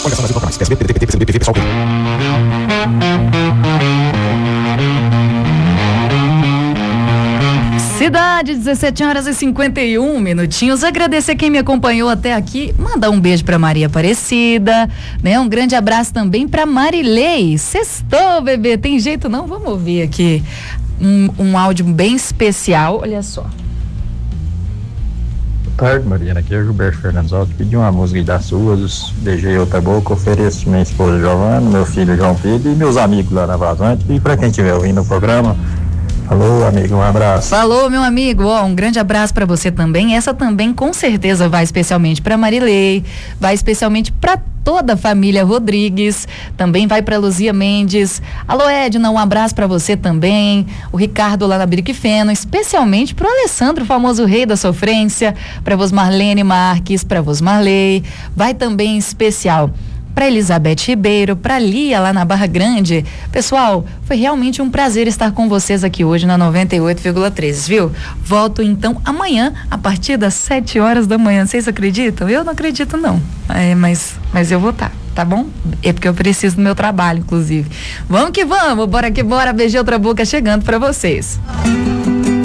Cidade, 17h51. Agradecer quem me acompanhou até aqui. Mandar um beijo pra Maria Aparecida, né? Um grande abraço também pra Marilei. Sextou, bebê. Tem jeito não? Vamos ouvir aqui um áudio bem especial. Olha só. Boa tarde, Mariana. Aqui é o Gilberto Fernandes Alves. Pedi uma música das suas, beijei outra boca, ofereço minha esposa Giovana, meu filho João Pedro e meus amigos lá na Vazante. E pra quem estiver ouvindo o programa, falou, amigo, um abraço. Falou, meu amigo, um grande abraço pra você também. Essa também com certeza vai especialmente pra Marilei, vai especialmente pra toda a família Rodrigues, também vai pra Luzia Mendes. Alô, Edna, um abraço pra você também. O Ricardo lá na Brique Feno, especialmente pro Alessandro, o famoso rei da sofrência, pra vos Marlene Marques, pra vos Marley. Vai também em especial para Elizabeth Ribeiro, para Lia lá na Barra Grande. Pessoal, foi realmente um prazer estar com vocês aqui hoje na 98,3, viu? Volto então amanhã a partir das 7h da manhã. Vocês acreditam? Eu não acredito não, mas eu vou estar. Tá bom? É porque eu preciso do meu trabalho, inclusive. Vamos que vamos, bora que bora. Beijão outra boca chegando para vocês.